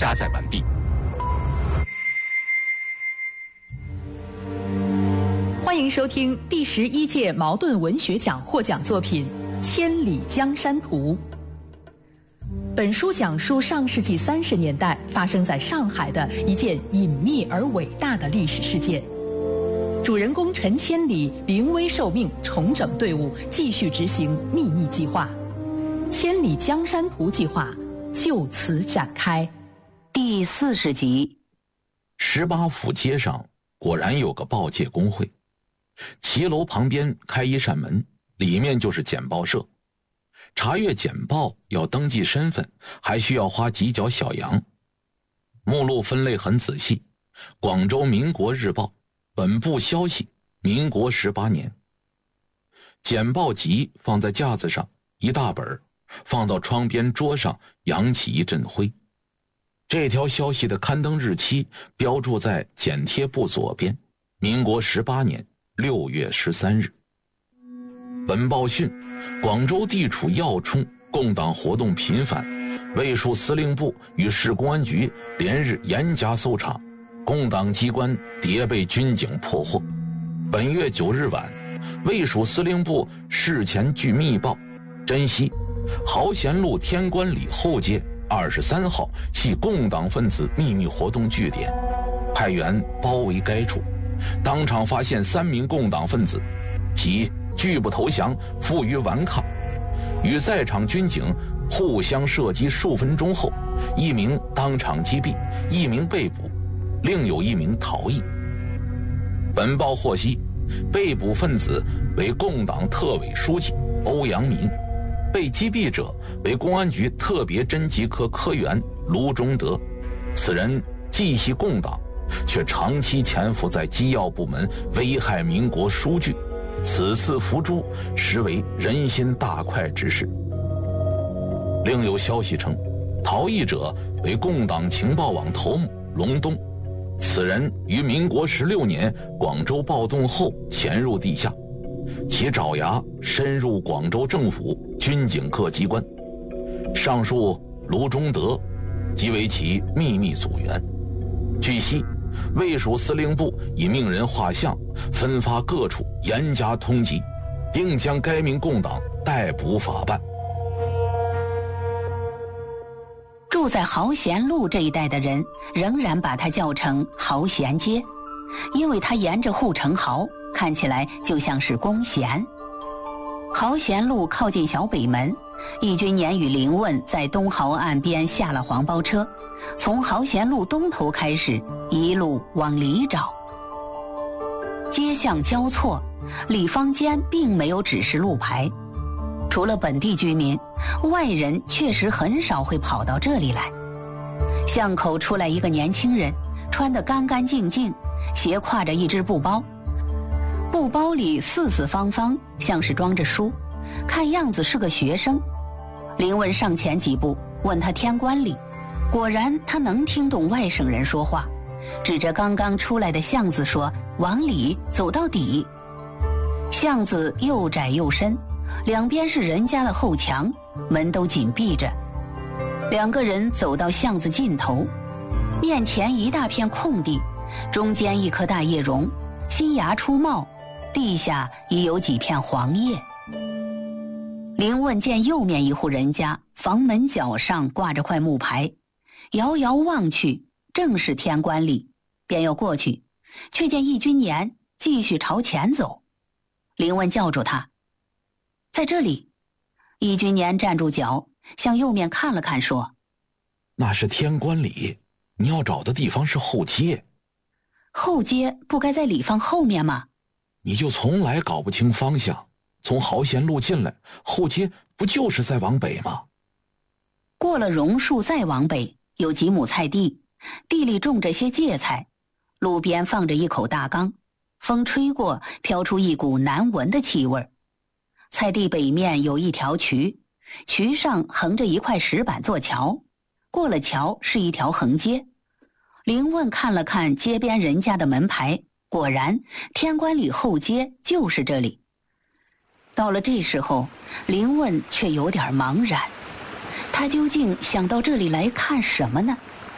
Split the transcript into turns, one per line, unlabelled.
加载完毕。
欢迎收听第11届茅盾文学奖获奖作品《千里江山图》。本书讲述上世纪30年代发生在上海的一件隐秘而伟大的历史事件。主人公陈千里临危受命，重整队伍，继续执行秘密计划。千里江山图计划就此展开。
第40集。
18府街上果然有个报界工会，骑楼旁边开一扇门，里面就是简报社。查阅简报要登记身份，还需要花几角小洋。目录分类很仔细，广州民国日报本部消息，民国18年。简报集放在架子上，一大本，放到窗边桌上，扬起一阵灰。这条消息的刊登日期标注在剪贴簿左边，民国18年6月13日。本报讯，广州地处要冲，共党活动频繁，卫戍司令部与市公安局连日严加搜查，共党机关迭被军警破获。本月9日晚，卫戍司令部事前据密报，珍惜豪贤路天官里后街23号系共党分子秘密活动据点，派员包围该处，当场发现3名共党分子，其拒不投降，负隅顽抗，与在场军警互相射击数分钟后，1名当场击毙，1名被捕，另有1名逃逸。本报获悉，被捕分子为共党特委书记欧阳民，被击毙者为公安局特别侦缉科科员卢中德。此人既系共党，却长期潜伏在机要部门，危害民国殊具，此次伏诛实为人心大快之事。另有消息称，逃逸者为共党情报网头目龙东，此人于民国16年广州暴动后潜入地下，其爪牙深入广州政府军警各机关。上述卢中德即为其秘密组员。据悉，卫戍司令部已命人画像，分发各处，严加通缉，定将该名共党逮捕法办。
住在豪贤路这一带的人仍然把它叫成豪贤街，因为它沿着护城壕，看起来就像是弓弦。豪贤路靠近小北门，易君年与林问在东豪岸边下了黄包车，从豪贤路东头开始，一路往里找。街巷交错，里坊间并没有指示路牌，除了本地居民，外人确实很少会跑到这里来。巷口出来一个年轻人，穿得干干净净，斜挎着一只布包，布包里四四方方，像是装着书，看样子是个学生。林问上前几步，问他天官里，果然他能听懂外省人说话，指着刚刚出来的巷子说：“往里走到底。”巷子又窄又深，两边是人家的后墙，门都紧闭着。两个人走到巷子尽头，面前一大片空地，中间一棵大叶榕，新芽初冒，地下已有几片黄叶。林问见右面一户人家房门角上挂着块木牌，遥遥望去，正是天官里，便要过去，却见易君年继续朝前走。林问叫住他：“在这里。”易君年站住脚，向右面看了看，说：“
那是天官里，你要找的地方是后街。”“
后街不该在里坊后面吗？”“
你就从来搞不清方向，从豪贤路进来，后街不就是在往北吗？”
过了榕树再往北，有几亩菜地，地里种着些芥菜，路边放着一口大缸，风吹过，飘出一股难闻的气味。菜地北面有一条渠，渠上横着一块石板做桥，过了桥是一条横街。林问看了看街边人家的门牌，果然天官里后街就是这里。到了这时候，林问却有点茫然，他究竟想到这里来看什么呢？